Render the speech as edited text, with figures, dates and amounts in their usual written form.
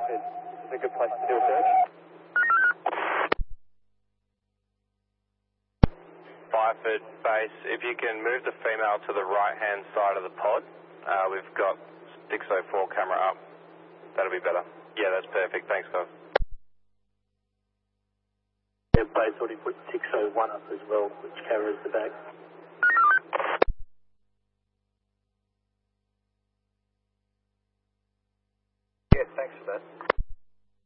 Byford is a good place to do a search. Byford base, if you can move the female to the right-hand side of the pod, we've got 604 camera up. That'll be better. Yeah, that's perfect. Thanks, guys. Yeah, base already put 601 up as well, which carries the back.